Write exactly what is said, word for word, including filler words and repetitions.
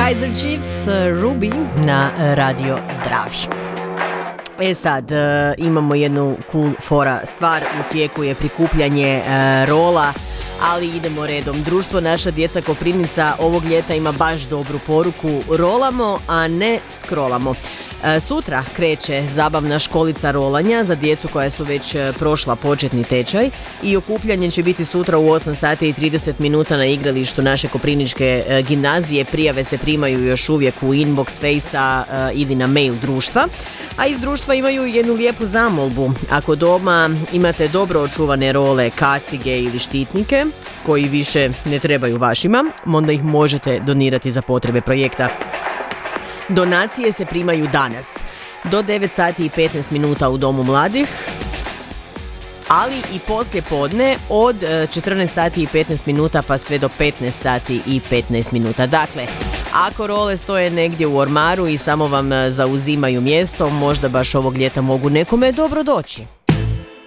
Kaiser Chiefs, Ruby na Radio Dravi. E sad, e, imamo jednu cool fora stvar, u tijeku je prikupljanje e, rola, ali idemo redom. Društvo Naša djeca Koprivnica ovog ljeta ima baš dobru poruku: rolamo, a ne scrollamo. E, sutra kreće zabavna školica rolanja za djecu koja su već prošla početni tečaj i okupljanje će biti sutra u osam sati i trideset minuta na igralištu naše Koprivničke e, gimnazije. Prijave se primaju još uvijek u inbox Fejsa e, ili na mail društva. A iz društva imaju jednu lijepu zamolbu. Ako doma imate dobro očuvane role, kacige ili štitnike koji više ne trebaju vašima, onda ih možete donirati za potrebe projekta. Donacije se primaju danas do devet sati i petnaest minuta u Domu mladih, ali i poslije podne od četrnaest sati i petnaest minuta pa sve do petnaest sati i petnaest minuta. Dakle, ako role stoje negdje u ormaru i samo vam zauzimaju mjesto, možda baš ovog ljeta mogu nekome dobro doći.